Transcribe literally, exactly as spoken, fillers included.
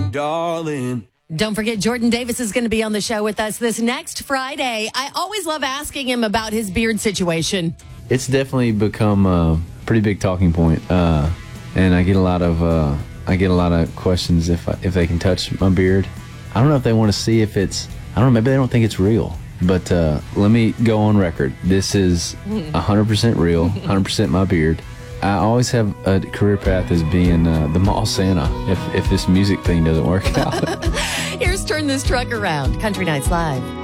darling. Don't forget, Jordan Davis is going to be on the show with us this next Friday. I always love asking him about his beard situation. It's definitely become a pretty big talking point, uh, and I get a lot of uh, I get a lot of questions if I, if they can touch my beard. I don't know if they want to see if it's. I don't know. Maybe they don't think it's real. But uh, let me go on record. This is one hundred percent real, one hundred percent my beard. I always have a career path as being uh, the mall Santa if if this music thing doesn't work out. Here's Turn This Truck Around. Country Nights Live.